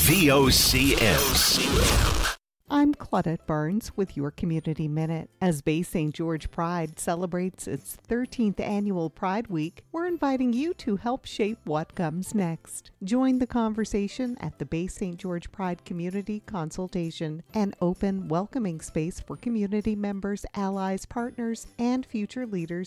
VOCM. I'm Claudette Burns with your Community Minute. As Bay St. George Pride celebrates its 13th annual Pride Week, we're inviting you to help shape what comes next. Join the conversation at the Bay St. George Pride Community Consultation, an open, welcoming space for community members, allies, partners, and future leaders